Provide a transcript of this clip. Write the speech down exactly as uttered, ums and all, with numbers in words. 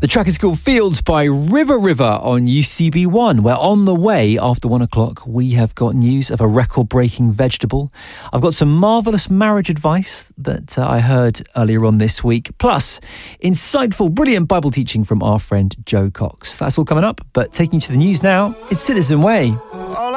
The track is called Fields by River River on U C B one, where on the way after one o'clock we have got news of a record-breaking vegetable. I've got some marvellous marriage advice that uh, I heard earlier on this week, plus insightful, brilliant Bible teaching from our friend Joe Cox. That's all coming up, but taking you to the news now, it's Citizen Way. Oh.